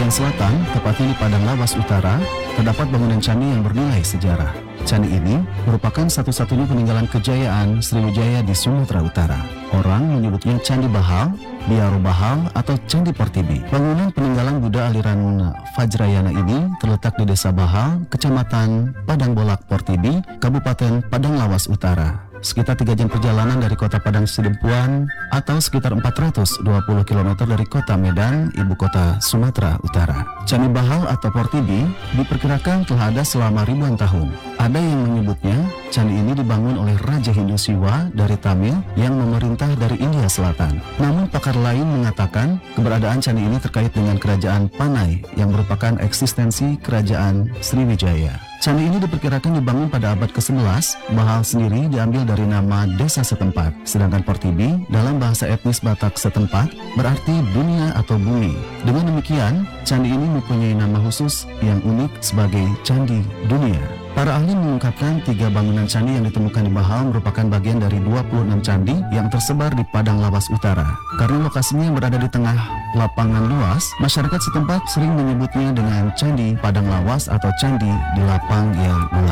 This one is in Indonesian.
bagian selatan, tepatnya di Padang Lawas Utara, terdapat bangunan candi yang bernilai sejarah. Candi ini merupakan satu-satunya peninggalan kejayaan Sriwijaya di Sumatera Utara. Orang menyebutnya Candi Bahal, Biaro Bahal, atau Candi Portibi. Bangunan peninggalan Buddha aliran Vajrayana ini terletak di Desa Bahal, Kecamatan Padang Bolak Portibi, Kabupaten Padang Lawas Utara. Sekitar 3 jam perjalanan dari kota Padang Sidempuan atau sekitar 420 km dari kota Medan, ibu kota Sumatera Utara. Candi Bahal atau Portibi diperkirakan telah ada selama ribuan tahun. Ada yang menyebutnya candi ini dibangun oleh Raja Hindu Siwa dari Tamil yang memerintah dari India Selatan. Namun pakar lain mengatakan keberadaan candi ini terkait dengan kerajaan Panai yang merupakan eksistensi kerajaan Sriwijaya. Candi ini diperkirakan dibangun pada abad ke-11. Bahal sendiri diambil dari nama desa setempat, sedangkan Portibi dalam bahasa etnis Batak setempat berarti dunia atau bumi. Dengan demikian, candi ini mempunyai nama khusus yang unik sebagai Candi Dunia. Para ahli mengungkapkan 3 bangunan candi yang ditemukan di Bahal merupakan bagian dari 26 candi yang tersebar di Padang Lawas Utara. Karena lokasinya yang berada di tengah lapangan luas, masyarakat setempat sering menyebutnya dengan Candi Padang Lawas atau Candi di Lapang yang Luas.